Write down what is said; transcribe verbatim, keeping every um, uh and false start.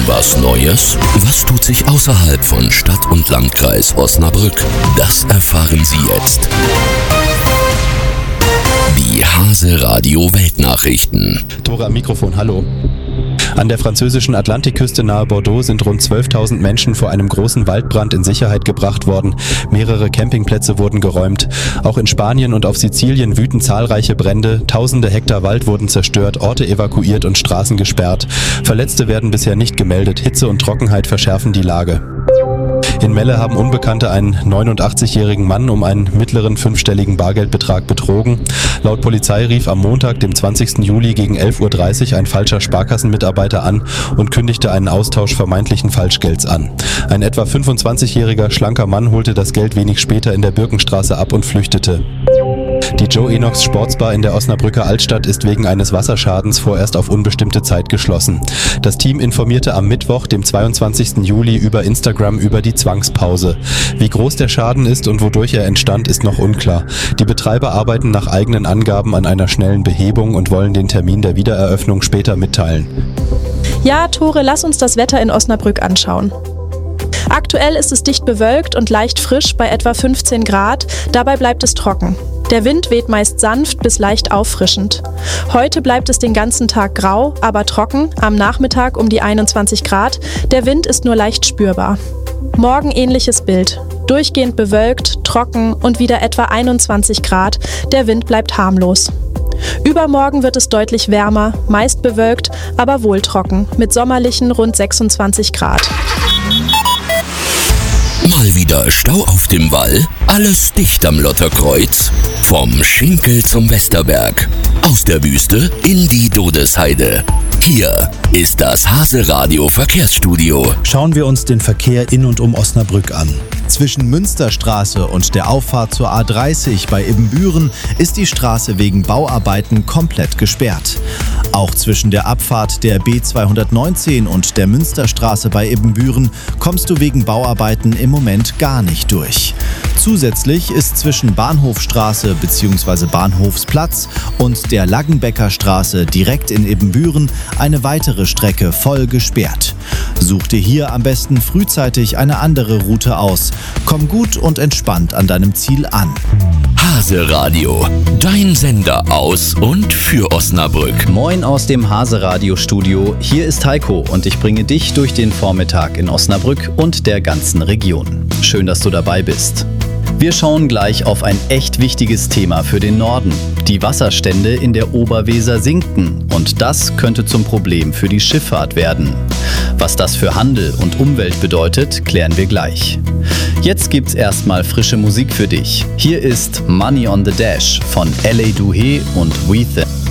Was Neues? Was tut sich außerhalb von Stadt und Landkreis Osnabrück? Das erfahren Sie jetzt. Die Hase Radio Weltnachrichten. Tore am Mikrofon, hallo. An der französischen Atlantikküste nahe Bordeaux sind rund zwölftausend Menschen vor einem großen Waldbrand in Sicherheit gebracht worden. Mehrere Campingplätze wurden geräumt. Auch in Spanien und auf Sizilien wüten zahlreiche Brände. Tausende Hektar Wald wurden zerstört, Orte evakuiert und Straßen gesperrt. Verletzte werden bisher nicht gemeldet. Hitze und Trockenheit verschärfen die Lage. In Melle haben Unbekannte einen neunundachtzigjährigen Mann um einen mittleren fünfstelligen Bargeldbetrag betrogen. Laut Polizei rief am Montag, dem zwanzigsten Juli gegen elf Uhr dreißig ein falscher Sparkassenmitarbeiter an und kündigte einen Austausch vermeintlichen Falschgelds an. Ein etwa fünfundzwanzigjähriger schlanker Mann holte das Geld wenig später in der Birkenstraße ab und flüchtete. Die Joe Enochs Sportsbar in der Osnabrücker Altstadt ist wegen eines Wasserschadens vorerst auf unbestimmte Zeit geschlossen. Das Team informierte am Mittwoch, dem zweiundzwanzigsten Juli, über Instagram über die Zwangspause. Wie groß der Schaden ist und wodurch er entstand, ist noch unklar. Die Betreiber arbeiten nach eigenen Angaben an einer schnellen Behebung und wollen den Termin der Wiedereröffnung später mitteilen. Ja, Tore, lass uns das Wetter in Osnabrück anschauen. Aktuell ist es dicht bewölkt und leicht frisch bei etwa fünfzehn Grad, dabei bleibt es trocken. Der Wind weht meist sanft bis leicht auffrischend. Heute bleibt es den ganzen Tag grau, aber trocken, am Nachmittag um die einundzwanzig Grad, der Wind ist nur leicht spürbar. Morgen ähnliches Bild. Durchgehend bewölkt, trocken und wieder etwa einundzwanzig Grad, der Wind bleibt harmlos. Übermorgen wird es deutlich wärmer, meist bewölkt, aber wohl trocken, mit sommerlichen rund sechsundzwanzig Grad. Mal wieder Stau auf dem Wall? Alles dicht am Lotterkreuz? Vom Schinkel zum Westerberg. Aus der Wüste in die Dodesheide. Hier ist das Hase Radio Verkehrsstudio. Schauen wir uns den Verkehr in und um Osnabrück an. Zwischen Münsterstraße und der Auffahrt zur A dreißig bei Ibbenbüren ist die Straße wegen Bauarbeiten komplett gesperrt. Auch zwischen der Abfahrt der B zweihundertneunzehn und der Münsterstraße bei Ibbenbüren kommst du wegen Bauarbeiten im Moment gar nicht durch. Zusätzlich ist zwischen Bahnhofstraße bzw. Bahnhofsplatz und der Laggenbecker Straße direkt in Ibbenbüren eine weitere Strecke voll gesperrt. Such dir hier am besten frühzeitig eine andere Route aus. Komm gut und entspannt an deinem Ziel an. Hase Radio, dein Sender aus und für Osnabrück. Moin aus dem Hase Radio Studio. Hier ist Heiko und ich bringe dich durch den Vormittag in Osnabrück und der ganzen Region. Schön, dass du dabei bist. Wir schauen gleich auf ein echt wichtiges Thema für den Norden. Die Wasserstände in der Oberweser sinken und das könnte zum Problem für die Schifffahrt werden. Was das für Handel und Umwelt bedeutet, klären wir gleich. Jetzt gibt's erstmal frische Musik für dich. Hier ist Money on the Dash von L A Duhe und We Thin.